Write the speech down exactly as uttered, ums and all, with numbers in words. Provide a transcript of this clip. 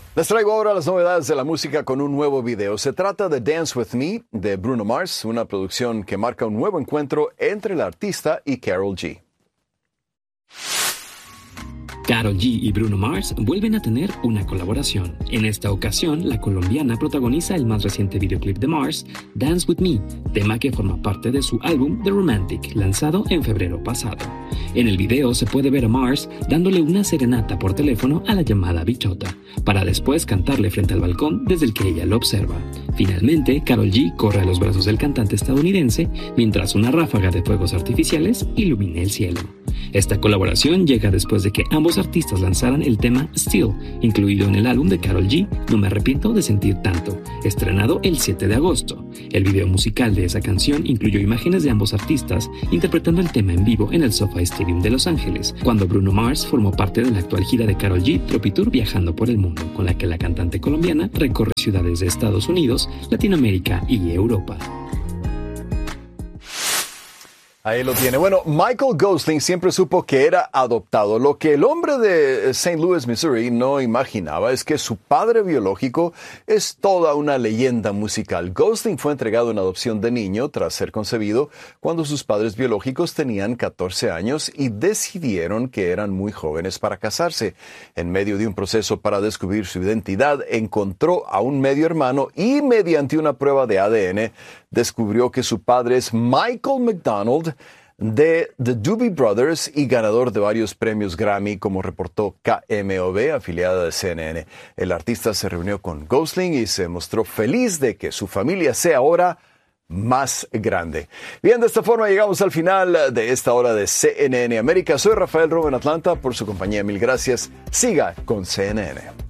Les traigo ahora las novedades de la música con un nuevo video. Se trata de Dance With Me de Bruno Mars, una producción que marca un nuevo encuentro entre el artista y Karol G. Karol G y Bruno Mars vuelven a tener una colaboración. En esta ocasión, la colombiana protagoniza el más reciente videoclip de Mars, Dance With Me, tema que forma parte de su álbum The Romantic, lanzado en febrero pasado. En el video se puede ver a Mars dándole una serenata por teléfono a la llamada bichota, para después cantarle frente al balcón desde el que ella lo observa. Finalmente, Karol G corre a los brazos del cantante estadounidense mientras una ráfaga de fuegos artificiales ilumina el cielo. Esta colaboración llega después de que ambos artistas lanzaran el tema Still, incluido en el álbum de Karol G, No me arrepiento de sentir tanto, estrenado el siete de agosto. El video musical de esa canción incluyó imágenes de ambos artistas interpretando el tema en vivo en el SoFi Stadium de Los Ángeles, cuando Bruno Mars formó parte de la actual gira de Karol G, Tropitour Viajando por el Mundo, con la que la cantante colombiana recorre ciudades de Estados Unidos, Latinoamérica y Europa. Ahí lo tiene. Bueno, Michael Gosling siempre supo que era adoptado. Lo que el hombre de Saint Louis, Missouri, no imaginaba es que su padre biológico es toda una leyenda musical. Gosling fue entregado en adopción de niño tras ser concebido cuando sus padres biológicos tenían catorce años y decidieron que eran muy jóvenes para casarse. En medio de un proceso para descubrir su identidad, encontró a un medio hermano y mediante una prueba de A D N descubrió que su padre es Michael McDonald de The Doobie Brothers y ganador de varios premios Grammy, como reportó K M O V, afiliada de C N N. El artista se reunió con Gosling y se mostró feliz de que su familia sea ahora más grande. Bien, de esta forma llegamos al final de esta hora de C N N América. Soy Rafael Robo en Atlanta. Por su compañía, mil gracias. Siga con C N N.